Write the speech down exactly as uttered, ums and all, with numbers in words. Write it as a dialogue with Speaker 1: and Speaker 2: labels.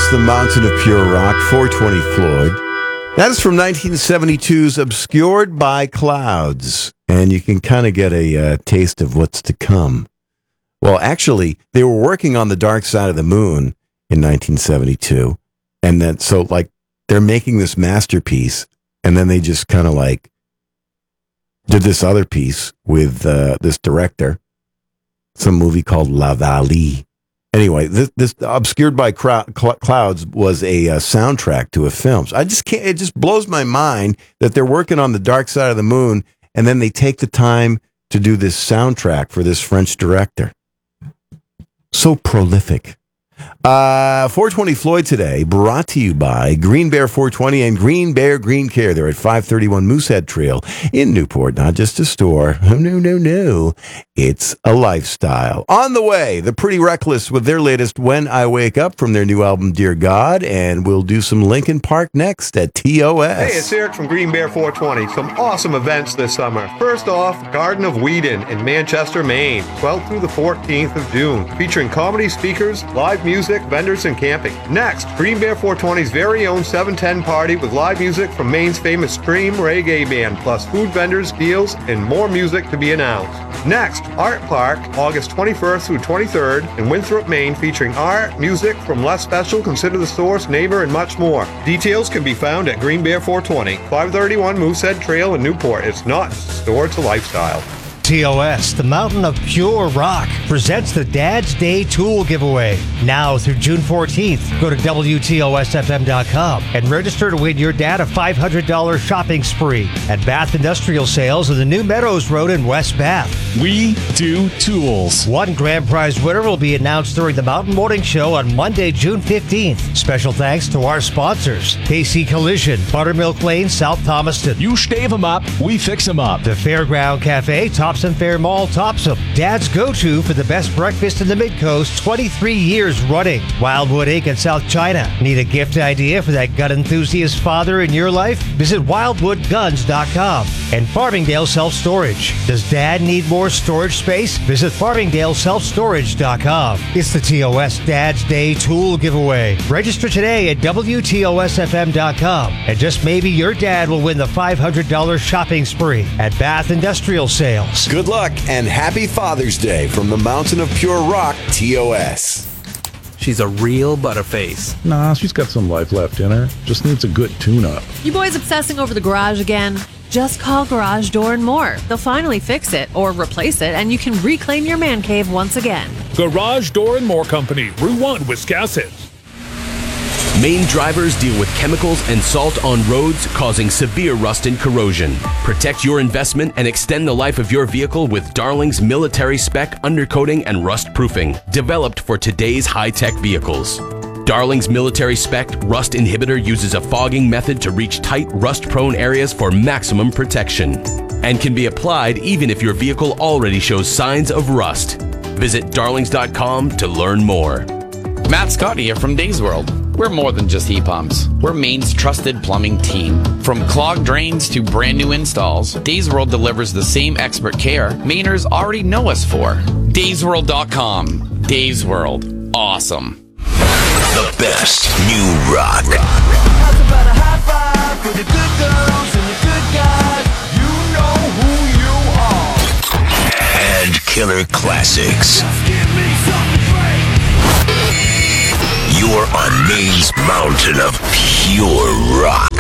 Speaker 1: S, The Mountain of Pure Rock, four twenty Floyd. That is from nineteen seventy-two's Obscured by Clouds. And you can kind of get a uh, taste of what's to come. Well, actually, they were working on The Dark Side of the Moon in nineteen seventy-two. And then, so like, they're making this masterpiece. And then they just kind of like did this other piece with uh, this director. Some movie called La Vallée. Anyway, this, this Obscured by Crowd, Cl- Clouds was a uh, soundtrack to a film. So I just can't, it just blows my mind that they're working on The Dark Side of the Moon and then they take the time to do this soundtrack for this French director. So prolific. Uh, four twenty Floyd today, brought to you by Green Bear four twenty and Green Bear Green Care. They're at five thirty-one Moosehead Trail in Newport. Not just a store. Oh, no, no, no. It's a lifestyle. On the way, the Pretty Reckless with their latest When I Wake Up from their new album, Dear God. And we'll do some Linkin Park next at T O S.
Speaker 2: Hey, it's Eric from Green Bear four twenty. Some awesome events this summer. First off, Garden of Whedon in Manchester, Maine, twelfth through the fourteenth of June, featuring comedy speakers, live music, vendors, and camping. Next, Green Bear four twenty's very own seven ten party with live music from Maine's famous Scream Reggae Band, plus food vendors, deals, and more music to be announced. Next, Art Park, August twenty-first through twenty-third in Winthrop, Maine, featuring art, music from Less Special, Consider the Source, Neighbor, and much more. Details can be found at Green Bear four twenty, five thirty-one Moosehead Trail in Newport. It's not just a store, it's a lifestyle.
Speaker 3: T O S, the Mountain of Pure Rock, presents the Dad's Day Tool Giveaway. Now through June fourteenth, go to W T O S F M dot com and register to win your dad a five hundred dollars shopping spree at Bath Industrial Sales on the New Meadows Road in West Bath.
Speaker 4: We do tools.
Speaker 3: One grand prize winner will be announced during the Mountain Morning Show on Monday, June fifteenth. Special thanks to our sponsors, K C Collision, Buttermilk Lane, South Thomaston.
Speaker 4: You stave them up, we fix them up.
Speaker 3: The Fairground Cafe, Thompson Fair Mall, Topsom. Dad's go-to for the best breakfast in the Mid-Coast, twenty-three years running. Wildwood Incorporated in South China. Need a gift idea for that gun enthusiast father in your life? Visit wildwood guns dot com. And Farmingdale Self-Storage. Does Dad need more storage space? Visit farmingdale self storage dot com. It's the T O S Dad's Day Tool Giveaway. Register today at W T O S F M dot com. And just maybe your dad will win the five hundred dollars shopping spree at Bath Industrial Sales.
Speaker 1: Good luck and happy Father's Day from the Mountain of Pure Rock, T O S.
Speaker 5: She's a real butterface.
Speaker 6: Nah, she's got some life left in her. Just needs a good tune-up.
Speaker 7: You boys obsessing over the garage again? Just call Garage Door and More. They'll finally fix it or replace it, and you can reclaim your man cave once again.
Speaker 8: Garage Door and More Company, Route one, Wiscasset.
Speaker 9: Maine drivers deal with chemicals and salt on roads causing severe rust and corrosion. Protect your investment and extend the life of your vehicle with Darling's military spec undercoating and rust proofing, developed for today's high-tech vehicles. Darling's military spec rust inhibitor uses a fogging method to reach tight, rust-prone areas for maximum protection, and can be applied even if your vehicle already shows signs of rust. Visit darlings dot com to learn more.
Speaker 10: Matt Scott here from Days World. We're more than just heat pumps. We're Maine's trusted plumbing team. From clogged drains to brand new installs, Days World delivers the same expert care Mainers already know us for. days world dot com. Days World. Awesome.
Speaker 11: The best new rock.
Speaker 12: How's about a high five for the good girls and the good guys? You know who you are.
Speaker 11: And killer classics.
Speaker 12: Just give me something to break.
Speaker 11: You're on Maine's Mountain of Pure Rock.